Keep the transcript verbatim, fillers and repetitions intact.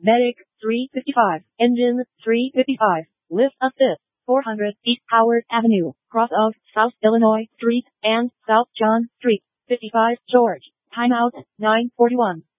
Medic, three fifty-five. Engine, three fifty-five. Lift assist, four hundred. East Howard Avenue, cross of South Illinois Street and South John Street. fifty-five George. Timeout, nine forty-one.